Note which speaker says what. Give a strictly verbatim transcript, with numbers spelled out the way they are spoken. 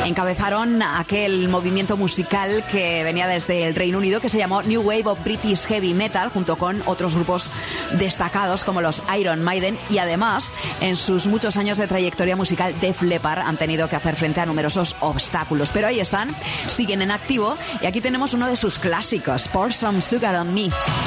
Speaker 1: encabezaron aquel movimiento musical que venía desde el Reino Unido que se llamó New Wave of British Heavy Metal, junto con otros grupos destacados como los Iron Maiden, y además en sus muchos años de trayectoria musical Def Leppard han tenido que hacer frente a numerosos obstáculos, pero ahí están, siguen en activo, y aquí tenemos uno de sus clásicos, Pour Some Sugar on Me.